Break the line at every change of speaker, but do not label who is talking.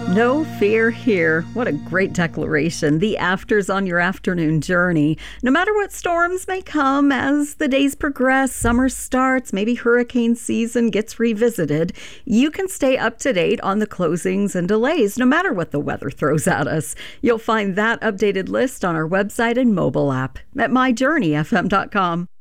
No fear here. What a great declaration. The afters on your afternoon journey. No matter what storms may come as the days progress, summer starts, maybe hurricane season gets revisited, you can stay up to date on the closings and delays no matter what the weather throws at us. You'll find that updated list on our website and mobile app at myjourneyfm.com.